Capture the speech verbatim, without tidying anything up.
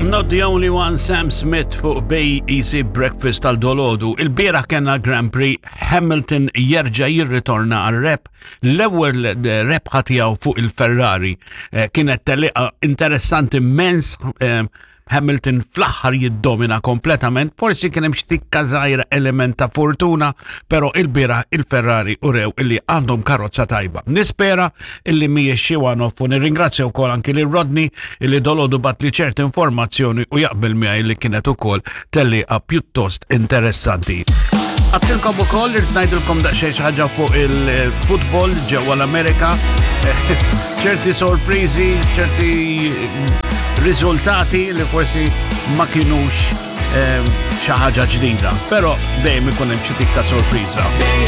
Not the only one, Sam Smith fuq Bay Easy Breakfast tal-dolodu. Il-bieraħ kena Grand Prix, Hamilton jerġa' jirritorna għal-rep. L-ewwel rebħa tiegħu fuq il-Ferrari kienet teliqa interessanti immens. Hamilton fl-aħħar jiddomina kompletament, forsi kien hemm xi żgħira element ta' fortuna, però il-bieraħ il-Ferrari urew illi għandhom karozza tajba. Nispera illi mhijiex xi one-off u nirringrazzja wkoll anki lil Rodney illi dolodu bat li ċerta informazzjoni u jaqbel miegħi li kienet ukoll telliqa pjuttost interessanti. Għattilkom ukoll irid ngħidilkom daqsxejn xi ħaġa fuq il-futbol ġewwa l-Amerika, ċerti sorpriżi, ċerti riżultati li forsi ma kienux xi ħaġa ġdida, però dejjem ikun hemm xi tik ta' sorpriża.